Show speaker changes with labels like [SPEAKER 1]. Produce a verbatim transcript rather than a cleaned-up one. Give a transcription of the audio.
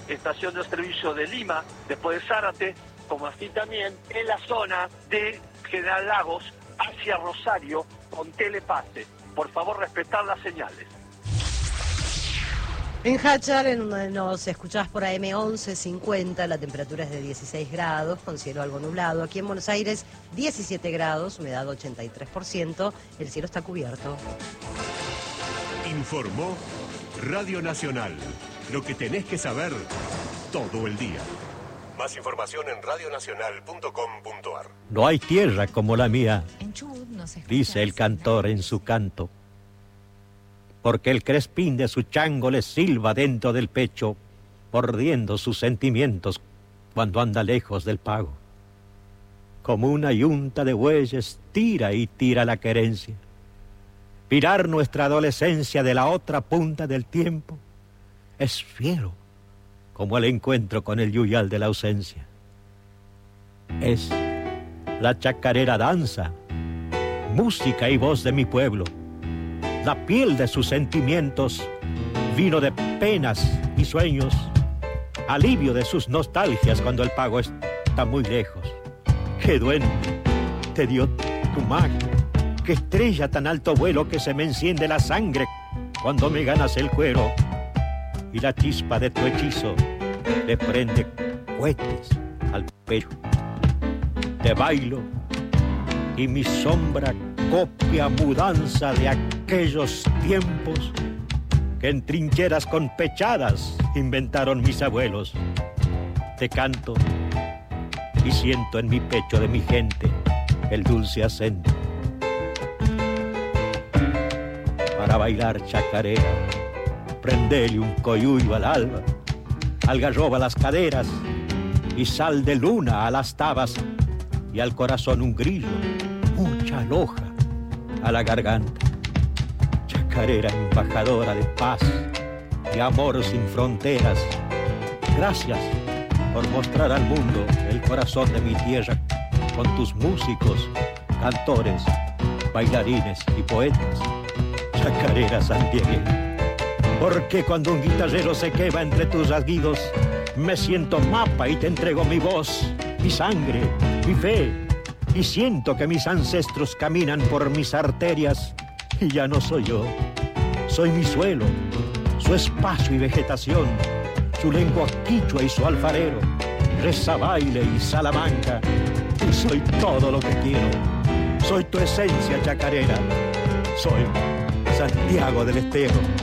[SPEAKER 1] estación de servicio de Lima, después de Zárate, como así también en la zona de General Lagos hacia Rosario con Telepase. Por favor, respetar las señales.
[SPEAKER 2] En Hachar, en donde nos escuchás por A M once cincuenta, la temperatura es de dieciséis grados, con cielo algo nublado. Aquí en Buenos Aires, diecisiete grados, humedad ochenta y tres por ciento, el cielo está cubierto.
[SPEAKER 3] Informó Radio Nacional, lo que tenés que saber todo el día. Más información en radio nacional punto com punto a r.
[SPEAKER 4] No hay tierra como la mía, dice el cantor en su canto, porque el crespín de su chango le silba dentro del pecho, mordiendo sus sentimientos cuando anda lejos del pago. Como una yunta de bueyes tira y tira la querencia. Mirar nuestra adolescencia de la otra punta del tiempo es fiero, como el encuentro con el yuyal de la ausencia. Es la chacarera danza, música y voz de mi pueblo, la piel de sus sentimientos, vino de penas y sueños, alivio de sus nostalgias cuando el pago está muy lejos. ¡Qué duende te dio tu magia! ¡Qué estrella tan alto vuelo que se me enciende la sangre cuando me ganas el cuero! Y la chispa de tu hechizo le prende cohetes al pecho. Te bailo y mi sombra copia mudanza de aquellos tiempos que en trincheras con pechadas inventaron mis abuelos. Te canto y siento en mi pecho de mi gente el dulce acento. Para bailar chacarera, prendele un coyuyo al alba, algarroba las caderas y sal de luna a las tabas, y al corazón un grillo, mucha loja a la garganta. Chacarera embajadora de paz y amor sin fronteras, gracias por mostrar al mundo el corazón de mi tierra con tus músicos, cantores, bailarines y poetas. Chacarera santiagueña, porque cuando un guitarrero se quema entre tus rasguidos, me siento mapa y te entrego mi voz, mi sangre, mi fe, y siento que mis ancestros caminan por mis arterias, y ya no soy yo, soy mi suelo, su espacio y vegetación, su lengua quichua y su alfarero, reza, baile y salamanca, y soy todo lo que quiero, soy tu esencia chacarera, soy Santiago del Estero.